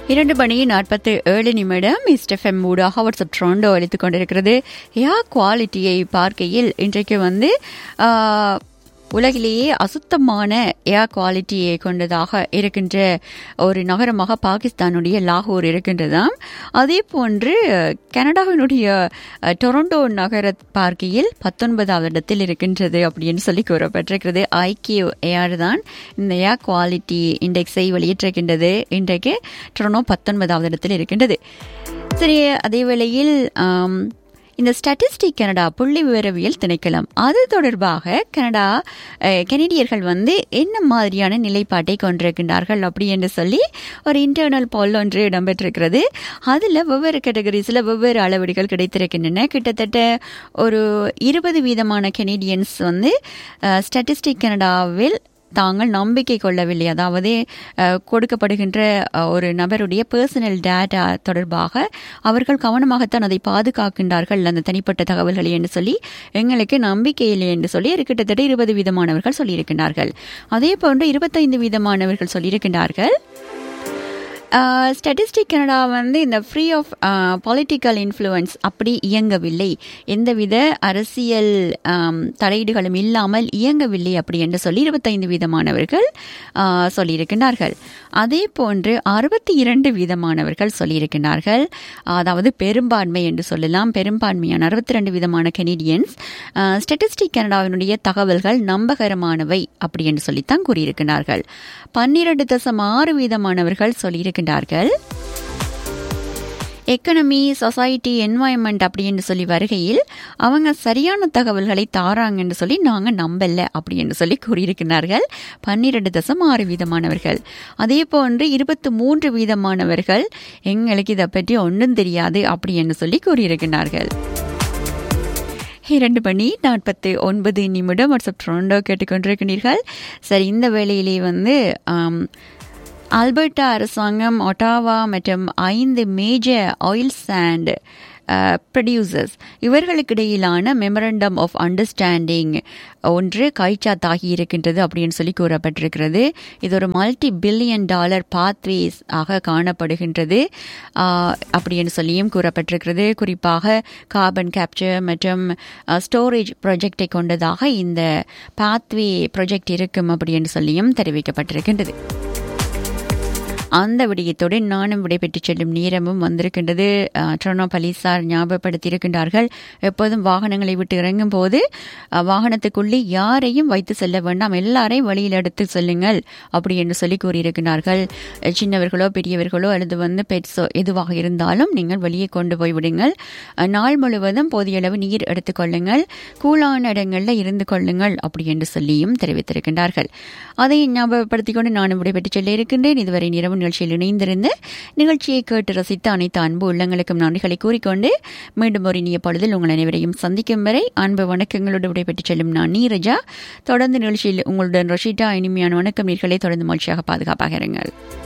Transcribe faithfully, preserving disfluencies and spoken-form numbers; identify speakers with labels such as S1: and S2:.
S1: இரண்டு மணி நாற்பத்தி ஏழு நிமிடம் இஸ்டெஃப்எம் ஊடாக வாட்ஸ்அப் ட்ரோண்டோ அளித்துக் கொண்டிருக்கிறது. ஏர் குவாலிட்டியை பார்க்கையில் இன்றைக்கு வந்து உலகிலேயே அசுத்தமான ஏர் குவாலிட்டியை கொண்டதாக இருக்கின்ற ஒரு நகரமாக பாகிஸ்தானுடைய லாகூர் இருக்கின்றதாம். அதே போன்று கனடாவினுடைய டொரண்டோ நகர பார்க்கையில் பத்தொன்பதாவது இடத்தில் இருக்கின்றது அப்படின்னு சொல்லி கூறப்பட்டிருக்கிறது. ஐக்கியூ ஏர் தான் இந்த ஏர் குவாலிட்டி இண்டெக்ஸை வெளியிட்டிருக்கின்றது. இன்றைக்கு டொரண்டோ பத்தொன்பதாவது இடத்தில் இருக்கின்றது. சரி, அதே வேளையில் இந்த ஸ்டாட்டிஸ்டிக் கனடா புள்ளி விவரவியல் திணைக்களம் அது தொடர்பாக கனடா கனடியர்கள் வந்து என்ன மாதிரியான நிலைப்பாட்டை கொண்டிருக்கின்றார்கள் அப்படி என்று சொல்லி ஒரு இன்டர்னல் போல் ஒன்று இடம்பெற்றிருக்கிறது. அதில் வெவ்வேறு கேட்டகரிஸில் வெவ்வேறு அளவீடுகள் கிடைத்திருக்கின்றன. கிட்டத்தட்ட ஒரு இருபது வீதமான கனடியன்ஸ் வந்து ஸ்டாட்டிஸ்டிக் கனடாவில் தாங்கள் நம்பிக்கை கொள்ளவில்லை, அதாவது கொடுக்கப்படுகின்ற ஒரு நபருடைய பர்சனல் டேட்டா தொடர்பாக அவர்கள் கவனமாகத்தான் அதை பாதுகாக்கின்றார்கள், அந்த தனிப்பட்ட தகவல்களை என்று சொல்லி எங்களுக்கு நம்பிக்கை இல்லை என்று சொல்லி கிட்டத்தட்ட இருபது வீதமானவர்கள் சொல்லியிருக்கின்றார்கள். அதே போன்று இருபத்தைந்து வீதமானவர்கள் சொல்லியிருக்கின்றார்கள் ஸ்டாட்டிஸ்டிக் கனடா வந்து இந்த ஃப்ரீ ஆஃப் பொலிட்டிக்கல் இன்ஃப்ளூயன்ஸ் அப்படி இயங்கவில்லை, எந்தவித அரசியல் தலையீடுகளும் இல்லாமல் இயங்கவில்லை அப்படி என்று சொல்லி இருபத்தைந்து வீதமானவர்கள் சொல்லியிருக்கின்றார்கள். அதே போன்று அறுபத்தி இரண்டு வீதமானவர்கள் சொல்லியிருக்கின்றார்கள், அதாவது பெரும்பான்மை என்று சொல்லலாம், பெரும்பான்மையான அறுபத்தி ரெண்டு வீதமான கனடியன்ஸ் ஸ்டாட்டிஸ்டிக் கனடாவினுடைய தகவல்கள் நம்பகரமானவை அப்படி என்று சொல்லித்தான் கூறியிருக்கிறார்கள். பன்னிரண்டு தசம் ஆறு வீதமானவர்கள் சொல்லியிருக்கின்றார்கள் எக்கனமி, சொசைட்டி, என்வாயன்மெண்ட் அப்படின்னு சொல்லி வருகையில் அவங்க சரியான தகவல்களை தாராங்க என்று சொல்லி நாங்கள் நம்பல அப்படி என்று சொல்லி கூறியிருக்கிறார்கள் பன்னிரண்டு தசம் ஆறு வீதமானவர்கள். அதே போன்று இருபத்தி மூன்று வீதமானவர்கள் எங்களுக்கு இதை பற்றி ஒன்றும் தெரியாது அப்படி என்று சொல்லி கூறியிருக்கிறார்கள். இரண்டு மணி நாற்பத்தி ஒன்பது நிமிடம் வாட்ஸ்அப் ட்ரோண்டோ கேட்டுக்கொண்டிருக்கிறீர்கள். சரி, இந்த வேளையிலே வந்து ஆல்பர்டா அரசாங்கம் ஒட்டாவா மற்றும் ஐந்து major oil sand producers இவர்களுக்கிடையிலான memorandum of understanding ஒன்று கைச்சாத்தாகி இருக்கின்றது அப்படின்னு சொல்லி கூறப்பட்டிருக்கிறது. இது ஒரு மல்டி பில்லியன் டாலர் பாத்வேஸ் ஆக காணப்படுகின்றது அப்படின்னு சொல்லியும் கூறப்பட்டிருக்கிறது. குறிப்பாக கார்பன் கேப்சர் மற்றும் ஸ்டோரேஜ் ப்ராஜெக்டை கொண்டதாக இந்த பாத்வே ப்ராஜெக்ட் இருக்கும் அப்படின்னு சொல்லியும் தெரிவிக்கப்பட்டிருக்கின்றது. அந்த விடயத்துடன் நானும் விடைபெற்று செல்லும் நேரமும் வந்திருக்கின்றது. டொரண்டோ போலீசார் ஞாபகப்படுத்தியிருக்கின்றார்கள், எப்போதும் வாகனங்களை விட்டு இறங்கும் போது வாகனத்துக்குள்ளே யாரையும் வைத்து செல்ல வேண்டாம், எல்லாரையும் வழியில் எடுத்து செல்லுங்கள் அப்படி என்று சொல்லி கூறியிருக்கிறார்கள். சின்னவர்களோ பெரியவர்களோ அல்லது வந்து பெட்ஸோ எதுவாக இருந்தாலும் நீங்கள் வெளியே கொண்டு போய் விடுங்கள். நாள் முழுவதும் போதிய அளவு நீர் எடுத்துக்கொள்ளுங்கள், கூலான இடங்களில் இருந்து கொள்ளுங்கள் அப்படி என்று சொல்லியும் தெரிவித்திருக்கின்றார்கள். அதை ஞாபகப்படுத்திக் கொண்டு நானும் விடைபெற்று செல்ல இருக்கின்றேன். இதுவரை நிறவு நிகழ்ச்சியில் இணைந்திருந்து நிகழ்ச்சியை கேட்டு ரசித்த அனைத்து அன்பு உள்ளங்களுக்கும் நன்றிகளை கூறிக்கொண்டு மீண்டும் ஒரு இனிய பொழுதில் உங்கள் அனைவரையும் சந்திக்கும் வரை அன்பு வணக்கங்களோடு விடைபெற்றுச் செல்லும் நான் நீரஜா. தொடர்ந்து நிகழ்ச்சியில் உங்களுடன் ரஷிதா. இனிமையான வணக்கம் நீர்களை தொடர்ந்து மகிழ்ச்சியாக பாதுகாப்பாக இருங்கள்.